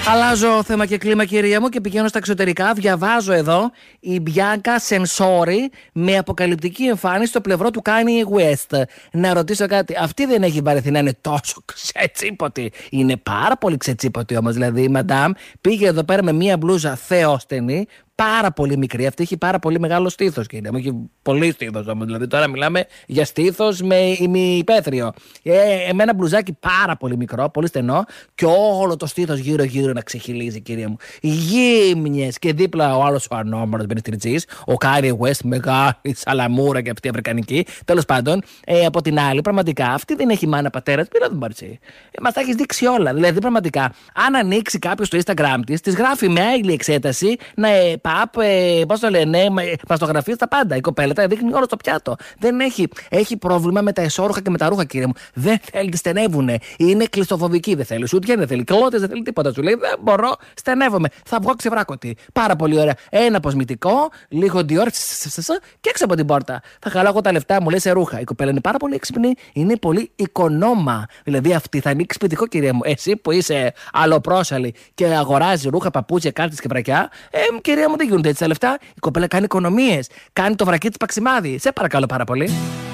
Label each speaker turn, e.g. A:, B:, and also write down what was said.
A: Αλλάζω θέμα και κλίμα, κυρία μου, και πηγαίνω στα εξωτερικά. Διαβάζω εδώ η Μπιάνκα Σενσόρι με αποκαλυπτική εμφάνιση στο πλευρό του Kanye West. Να ρωτήσω κάτι. Αυτή δεν έχει βαρεθεί να είναι τόσο ξετσίποτη? Είναι πάρα πολύ ξετσίποτη όμως. Δηλαδή η μαντάμ πήγε εδώ πέρα με μία μπλούζα θεόστενη. Πάρα πολύ μικρή. Αυτή έχει πάρα πολύ μεγάλο στήθος, κύριε μου. Έχει πολύ στήθος όμως. Δηλαδή τώρα μιλάμε για στήθος με ημιπέθριο. Με ένα μπλουζάκι πάρα πολύ μικρό, πολύ στενό, και όλο το στήθος γύρω-γύρω να ξεχυλίζει, κύριε μου. Γύμνιες, και δίπλα ο άλλος ο ανώμαλος μπενιστριτσής, ο Kanye West, μεγάλη σαλαμούρα και αυτή αφρικανική. Τέλος πάντων, από την άλλη, πραγματικά αυτή δεν έχει μάνα πατέρα. Πήρα τον Μπαρτσί. Μας τα έχει δείξει όλα. Δηλαδή, πραγματικά, αν ανοίξει κάποιο το Instagram της γράφει με άειλη εξέταση να πώς το λένε, μαστογραφίες τα πάντα. Η κοπέλα τα δείχνει όλο στο πιάτο. Δεν έχει πρόβλημα με τα εσώρουχα και με τα ρούχα, κύριε μου. Δεν θέλει, τη στενεύουνε. Είναι κλειστοφοβική. Δεν θέλει σούτια, δεν θέλει κλώτες, δεν θέλει τίποτα. Σου λέει δεν μπορώ, στενεύομαι. Θα βγω ξεβράκωτη. Πάρα πολύ ωραία. Ένα αποσμητικό, λίγο Dior και έξω από την πόρτα. Θα χαλάω εγώ τα λεφτά μου, λέει, σε ρούχα. Η κοπέλα είναι πάρα πολύ έξυπνη, είναι πολύ οικονόμα. Δηλαδή αυτή θα ανοίξει σπιτικό, κύριε μου. Εσύ που είσαι αλλοπρόσαλη και αγοράζει ρούχα, παπούτσια, κάρτες και βρακιά, κυρία μου, δεν γίνονται έτσι τα λεφτά. Η κοπέλα κάνει οικονομίες. Κάνει το βρακί της παξιμάδι. Σε παρακαλώ πάρα πολύ.